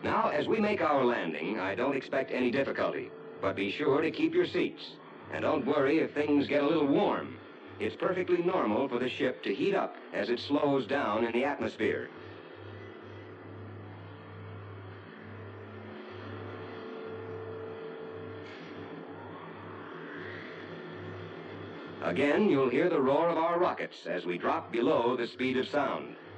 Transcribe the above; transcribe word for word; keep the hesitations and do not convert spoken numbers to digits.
Now, as we make our landing, I don't expect any difficulty, but be sure to keep your seats. And don't worry if things get a little warm. It's perfectly normal for the ship to heat up as it slows down in the atmosphere. Again, you'll hear the roar of our rockets as we drop below the speed of sound.